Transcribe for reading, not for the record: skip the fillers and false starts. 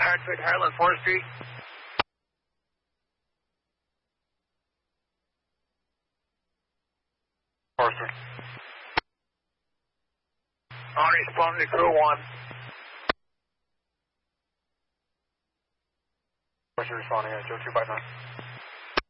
Hardwick, Harlan Forestry. Forestry. On responding to crew 1. What's your responding at 0259?